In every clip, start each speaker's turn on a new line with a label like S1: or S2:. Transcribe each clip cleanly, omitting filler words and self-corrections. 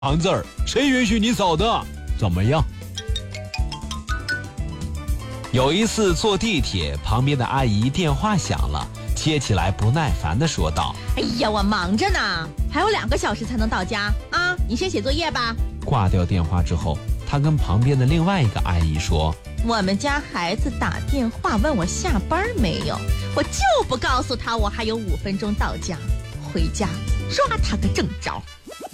S1: 行字儿，谁允许你走的？怎么样？有一次坐地铁，旁边的阿姨电话响了，接起来不耐烦地说道：“
S2: 哎呀，我忙着呢，还有2个小时才能到家啊！你先写作业吧。”
S1: 挂掉电话之后，她跟旁边的另外一个阿姨说：“
S2: 我们家孩子打电话问我下班没有，我就不告诉他我还有5分钟到家，回家抓他个正着。”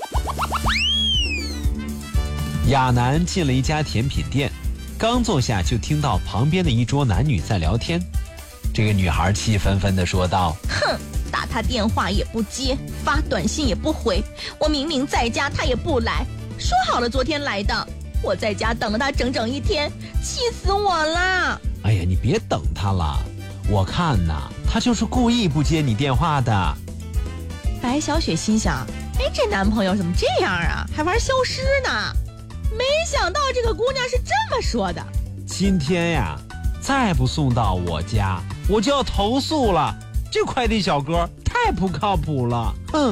S1: 亚楠进了一家甜品店，刚坐下就听到旁边的一桌男女在聊天。这个女孩气愤愤地说道：“
S2: 哼，打他电话也不接，发短信也不回，我明明在家他也不来，说好了昨天来的，我在家等了他整整1天，气死我了！”
S1: 哎呀，你别等他了，我看呐，他就是故意不接你电话的。
S2: 白小雪心想：哎，这男朋友怎么这样啊，还玩消失呢？没想到这个姑娘是这么说的。
S1: 今天呀，再不送到我家，我就要投诉了。这快递小哥太不靠谱了，哼！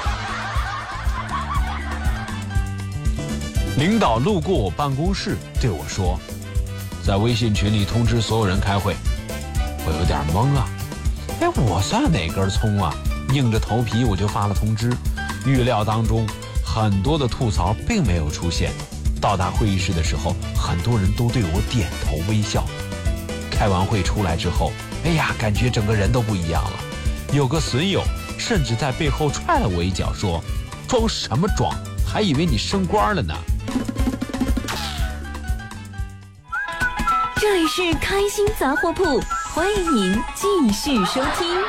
S1: 领导路过我办公室，对我说：“在微信群里通知所有人开会。”我有点懵啊，哎，我算哪根葱啊？硬着头皮我就发了通知。预料当中，很多的吐槽并没有出现。到达会议室的时候，很多人都对我点头微笑。开完会出来之后，哎呀，感觉整个人都不一样了。有个损友甚至在背后踹了我一脚，说：“装什么装？还以为你升官了呢。”
S3: 这里是开心杂货铺，欢迎您继续收听。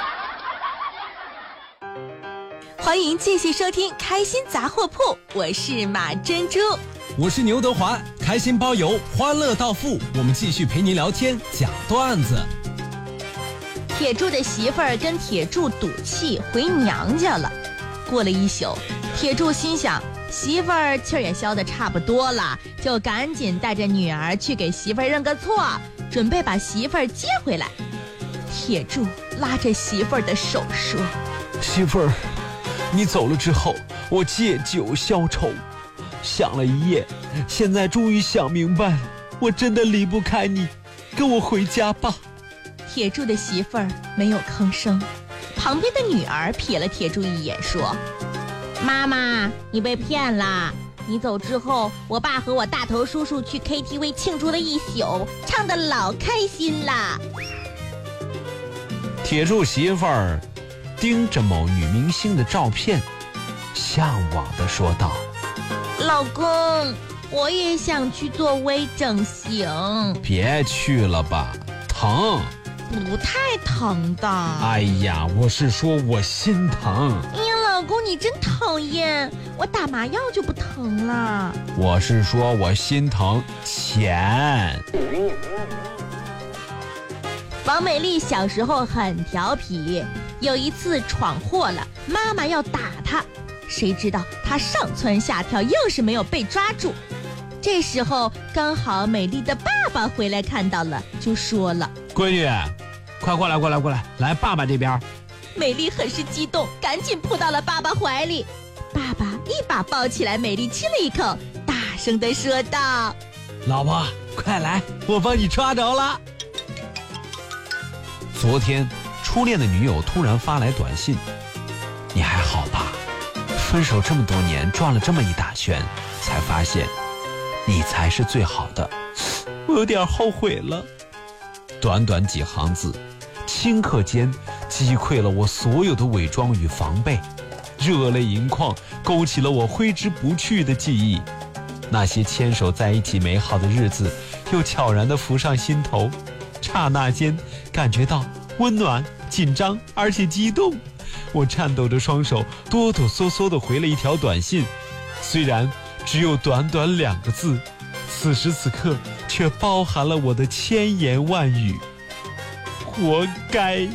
S2: 欢迎继续收听开心杂货铺，我是马珍珠。
S4: 我是牛德华，开心包邮，欢乐到付。我们继续陪您聊天讲段子。
S2: 铁柱的媳妇儿跟铁柱赌气回娘家了。过了1宿，铁柱心想媳妇儿气儿也消得差不多了，就赶紧带着女儿去给媳妇儿认个错，准备把媳妇儿接回来。铁柱拉着媳妇儿的手说：“
S1: 媳妇儿，你走了之后，我借酒消愁，想了一夜，现在终于想明白了，我真的离不开你，跟我回家吧。”
S2: 铁柱的媳妇儿没有吭声，旁边的女儿瞥了铁柱一眼说：“妈妈，你被骗了，你走之后，我爸和我大头叔叔去 KTV 庆祝了1宿，唱得老开心啦。”
S1: 铁柱媳妇儿盯着某女明星的照片，向往地说道：“
S2: 老公，我也想去做微整形。”
S1: 别去了吧，疼。
S2: 不太疼的。
S1: 哎呀，我是说我心疼。
S2: 哎呀，老公你真讨厌，我打麻药就不疼了。
S1: 我是说我心疼钱。
S2: 王美丽小时候很调皮，有一次闯祸了，妈妈要打她，谁知道她上蹿下跳，又是没有被抓住。这时候刚好美丽的爸爸回来看到了，就说了：“
S1: 闺女，快过来，来爸爸这边。”
S2: 美丽很是激动，赶紧扑到了爸爸怀里。爸爸一把抱起来，美丽亲了一口，大声地说道：“
S1: 老婆，快来，我帮你抓着了。”昨天，初恋的女友突然发来短信：“你还好吧？分手这么多年，转了这么一大圈，才发现你才是最好的，我有点后悔了。”短短几行字，顷刻间击溃了我所有的伪装与防备，热泪盈眶，勾起了我挥之不去的记忆。那些牵手在一起美好的日子，又悄然地浮上心头，刹那间感觉到温暖、紧张而且激动。我颤抖着双手，哆哆嗦嗦地回了一条短信，虽然只有短短2个字，此时此刻却包含了我的千言万语。活该。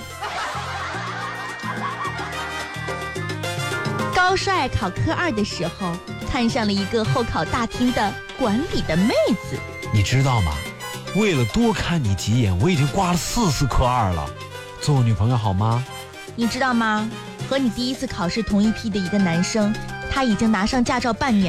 S2: 高帅考科2的时候，看上了一个候考大厅的管理的妹子。
S1: 你知道吗？为了多看你几眼，我已经挂了4次科2了。做我女朋友好吗？
S2: 你知道吗？和你第一次考试同一批的一个男生， 他已经拿上驾照半年